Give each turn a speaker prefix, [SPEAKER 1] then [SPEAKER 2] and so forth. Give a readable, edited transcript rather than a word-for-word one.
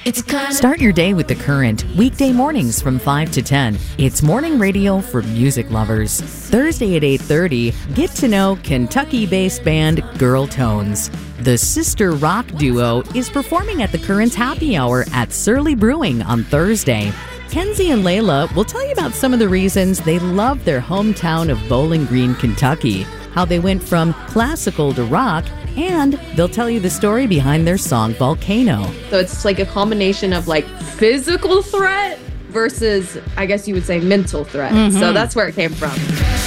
[SPEAKER 1] Start your day with The Current, weekday mornings from 5 to 10. It's morning radio for music lovers. Thursday at 8:30, get to know Kentucky-based band Girl Tones. The sister rock duo is performing at The Current's happy hour at Surly Brewing on Thursday. Kenzie and Layla will tell you about some of the reasons they love their hometown of Bowling Green, Kentucky, how they went from classical to rock, and they'll tell you the story behind their song Volcano.
[SPEAKER 2] So it's like a combination of like physical threat versus, I guess you would say, mental threat. So that's where it came from.